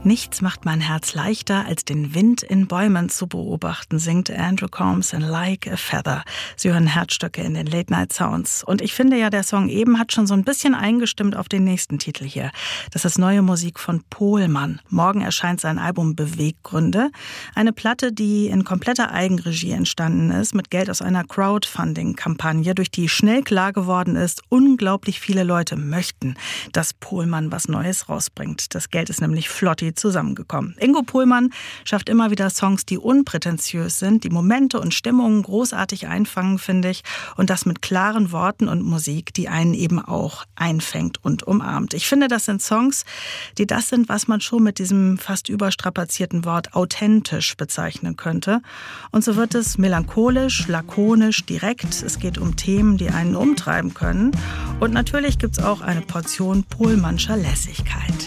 Nichts macht mein Herz leichter, als den Wind in Bäumen zu beobachten, singt Andrew Combs in Like a Feather. Sie hören Herzstücke in den Late Night Sounds. Und ich finde ja, der Song eben hat schon so ein bisschen eingestimmt auf den nächsten Titel hier. Das ist neue Musik von Pohlmann. Morgen erscheint sein Album Beweggründe. Eine Platte, die in kompletter Eigenregie entstanden ist, mit Geld aus einer Crowdfunding-Kampagne, durch die schnell klar geworden ist, unglaublich viele Leute möchten, dass Pohlmann was Neues rausbringt. Das Geld ist nämlich flotti zusammengekommen. Ingo Pohlmann schafft immer wieder Songs, die unprätentiös sind, die Momente und Stimmungen großartig einfangen, finde ich. Und das mit klaren Worten und Musik, die einen eben auch einfängt und umarmt. Ich finde, das sind Songs, die das sind, was man schon mit diesem fast überstrapazierten Wort authentisch bezeichnen könnte. Und so wird es melancholisch, lakonisch, direkt. Es geht um Themen, die einen umtreiben können. Und natürlich gibt es auch eine Portion Pohlmannscher Lässigkeit.